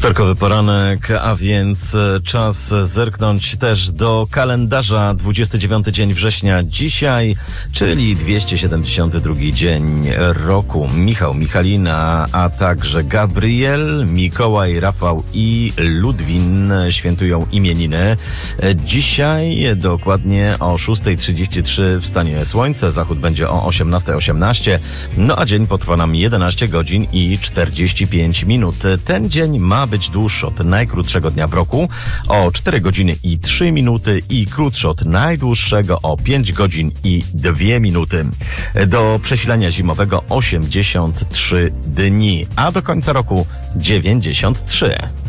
Wtorkowy poranek, a więc czas zerknąć też do kalendarza. 29 dzień września dzisiaj, czyli 272 dzień roku. Michał, Michalina, a także Gabriel, Mikołaj, Rafał i Ludwin świętują imieniny. Dzisiaj dokładnie o 6:33 wstanie słońce, zachód będzie o 18:18, no a dzień potrwa nam 11 godzin i 45 minut. Ten dzień ma być dłuższy od najkrótszego dnia w roku o 4 godziny i 3 minuty i krótszy od najdłuższego o 5 godzin i 2 minuty. Do przesilenia zimowego 83 dni, a do końca roku 93.